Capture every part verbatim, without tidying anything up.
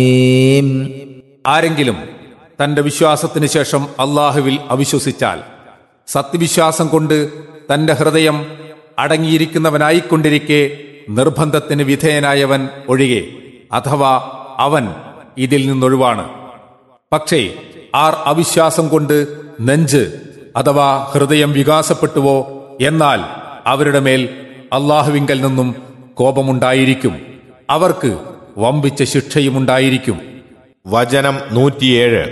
ആരെങ്കിലും തന്റെ വിശ്വാസത്തിന് ശേഷം അള്ളാഹുവിൽ അവിശ്വസിച്ചാൽ സത്യവിശ്വാസം കൊണ്ട് തന്റെ ഹൃദയം അടങ്ങിയിരിക്കുന്നവനായിക്കൊണ്ടിരിക്കെ നിർബന്ധത്തിന് വിധേയനായവൻ ഒഴികെ, അഥവാ അവൻ ഇതിൽ നിന്നൊഴിവാണ്. പക്ഷേ ആർ അവിശ്വാസം കൊണ്ട് നെഞ്ച് അഥവാ ഹൃദയം വികാസപ്പെട്ടുവോ, എന്നാൽ അവരുടെ മേൽ അള്ളാഹുവിങ്കൽ നിന്നും കോപമുണ്ടായിരിക്കും, അവർക്ക് വമ്പിച്ച ശിക്ഷയുമുണ്ടായിരിക്കും. വചനം നൂറ്റിയേഴ്.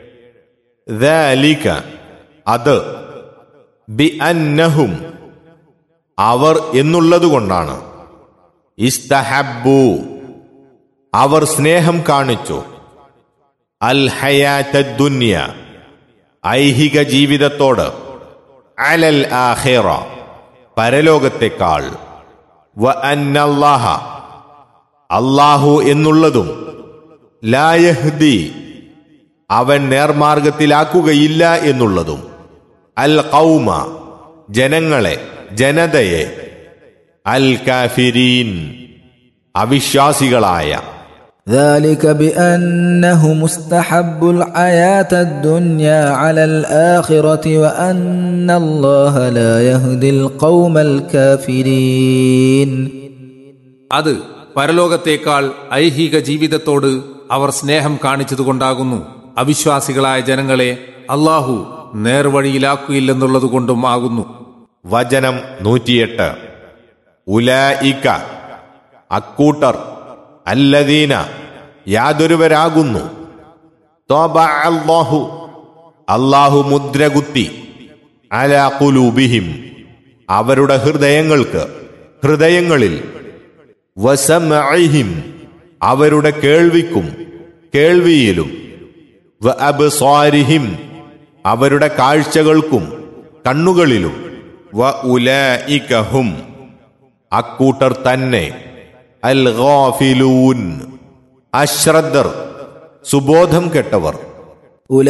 ദാലിക അത്, ബി അന്നഹും അവർ എന്നുള്ളതുകൊണ്ടാണ്, ഇസ്തഹബ്ബു അവർ സ്നേഹം കാണിച്ചു, അൽ ഹയാത്തദ് ദുനിയ ഐഹിക ജീവിതത്തോട്, അലൽ ആഖിറ പരലോകത്തെക്കാൾ, വ അന്നല്ലാഹ അല്ലാഹു എന്നുള്ളതും, ലാ യഹ്ദി അവൻ നേർമാർഗത്തിലാക്കുകയില്ല എന്നുള്ളതും, അൽ ഖൗമ ജനങ്ങളെ ജനതയെ, അൽ കാഫിരീൻ അവിശ്വാസികളായ. ذلك بأنهم استحبوا الحياة الدنيا على الآخرة وأن الله لا يهدي القوم الكافرين. അത് പരലോകത്തേക്കാൾ ഐഹിക ജീവിതത്തോട് അവർ സ്നേഹം കാണിച്ചതുകൊണ്ടാകുന്നു. അവിശ്വാസികളായ ജനങ്ങളെ അള്ളാഹു നേർവഴിയിലാക്കുകയില്ലെന്നുള്ളതുകൊണ്ടും ആകുന്നു. വചനം നൂറ്റിയെട്ട്. ഉലായിക അക്കൂട്ടർ, അല്ലദീന യാതൊരുവരാകുന്നു, ത്വബഅ അല്ലാഹു അല്ലാഹു മുദ്രകുത്തി, അലാ ഖുലൂബിഹിം അവരുടെ ഹൃദയങ്ങൾക്ക് ഹൃദയങ്ങളിൽ, വസമഇഹിം അവരുടെ കേൾവിക്കും കേൾവിയിലും, വ അബ്സാരിഹിം അവരുടെ കാഴ്ചകൾക്കും കണ്ണുകളിലും, വ ഉലൈക ഹും അക്കൂട്ടർ തന്നെ, അൽ ഗാഫിലൂൻ അശ്രദ്ധർ സുബോധം കെട്ടവർ.